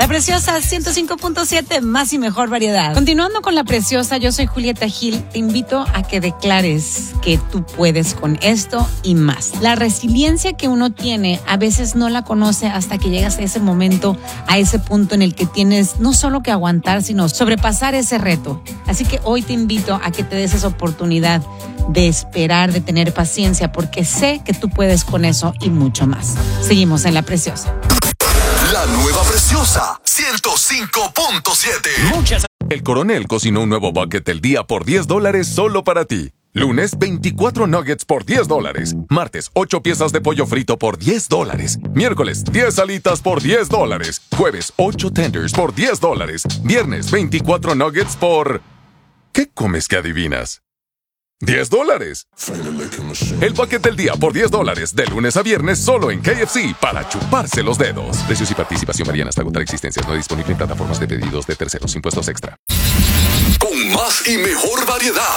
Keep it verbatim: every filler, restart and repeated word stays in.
La Preciosa ciento cinco punto siete, más y mejor variedad. Continuando con La Preciosa, yo soy Julieta Gil. Te invito a que declares que tú puedes con esto y más. La resiliencia que uno tiene a veces no la conoce hasta que llegas a ese momento, a ese punto en el que tienes no solo que aguantar, sino sobrepasar ese reto. Así que hoy te invito a que te des esa oportunidad de esperar, de tener paciencia, porque sé que tú puedes con eso y mucho más. Seguimos en La Preciosa. La nueva Preciosa ciento cinco punto siete. Muchas. El Coronel cocinó un nuevo bucket del día por diez dólares solo para ti. Lunes, veinticuatro nuggets por diez dólares. Martes, ocho piezas de pollo frito por diez dólares. Miércoles, diez alitas por diez dólares. Jueves, ocho tenders por diez dólares. Viernes, veinticuatro nuggets por... ¿Qué comes que adivinas? diez dólares. El bucket del día por diez dólares, de lunes a viernes, solo en K F C, para chuparse los dedos. Precios y participación varían hasta agotar existencias. No disponible en plataformas de pedidos de terceros. Impuestos extra. Con más y mejor variedad.